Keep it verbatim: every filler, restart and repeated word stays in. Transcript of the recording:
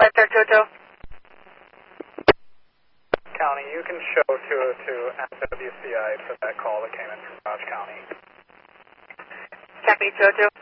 Center, Jojo. County, you can show two oh two at W C I for that call that came in from Dodge County. Copy, Jojo.